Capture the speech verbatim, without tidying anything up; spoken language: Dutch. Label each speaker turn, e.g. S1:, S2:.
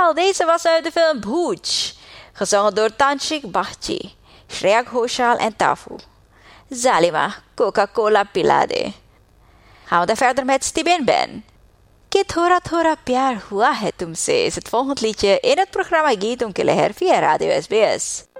S1: Wel, deze was uit de film Bhuj, gezongen door Tanchik Bhakti, Shreya Ghoshal en Tafu. Zalima, Coca-Cola Pilade. Gaan we dan verder met Stibin Ben. Ke thora thora pyar hua hai tumse is het volgende liedje in het programma Geeton Keleher via Radio S B S.